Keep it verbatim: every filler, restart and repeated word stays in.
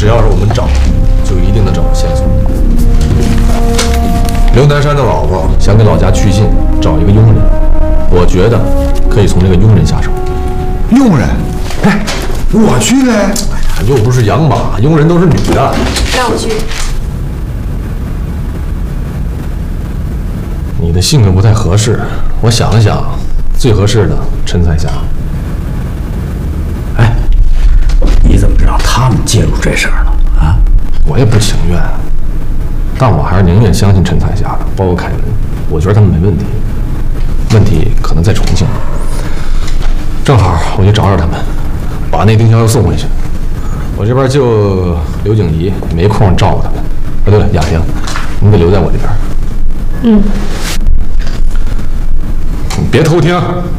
要是我们找，就一定能找到线索。刘南山的老婆想给老家去信，找一个佣人，我觉得可以从这个佣人下手。 佣人？哎，我去呗！哎呀，又不是养马，佣人都是女的。 让我去。 你的性格不太合适，我想了想，最合适的陈彩霞。 哎，你怎么知道他们介入这事儿了啊？ 我也不情愿，但我还是宁愿相信陈彩霞的，包括凯文，我觉得他们没问题。问题可能在重庆，正好我去找找他们，把那丁香又送回去。我这边就刘景怡没空照顾他们。啊，对了，雅萍，你得留在我这边。 嗯。 你别偷听。